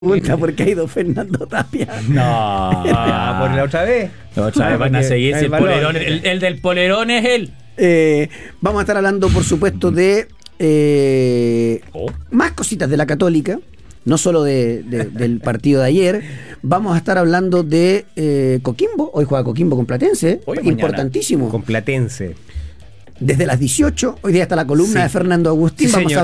pregunta por qué ha ido Fernando Tapia. No, por la otra vez. La otra vez van a seguir. Si el balón. polerón, el del polerón es él. Vamos a estar hablando, por supuesto, de más cositas de la Católica, no solo del partido de ayer. Vamos a estar hablando de Coquimbo. Hoy juega Coquimbo con Platense, Hoy, mañana. importantísimo. Con Platense. Desde las 18, hoy día está la columna Sí. de Fernando Agustín. Sí, Vamos a señor.